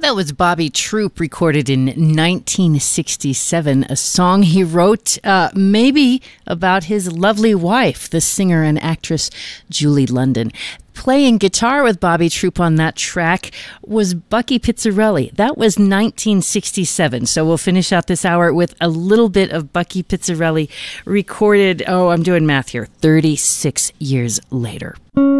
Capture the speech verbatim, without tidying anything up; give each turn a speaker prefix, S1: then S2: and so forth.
S1: That was Bobby Troup, recorded in nineteen sixty-seven, a song he wrote uh, maybe about his lovely wife, the singer and actress Julie London. Playing guitar with Bobby Troup on that track was Bucky Pizzarelli. That was nineteen sixty-seven. So we'll finish out this hour with a little bit of Bucky Pizzarelli recorded, oh, I'm doing math here, thirty-six years later.